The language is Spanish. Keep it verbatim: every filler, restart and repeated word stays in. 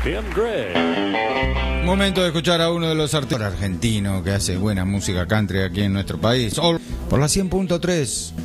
Tim Gray. Momento de escuchar a uno de los artistas argentinos que hace buena música country aquí en nuestro país. Por la cien punto tres.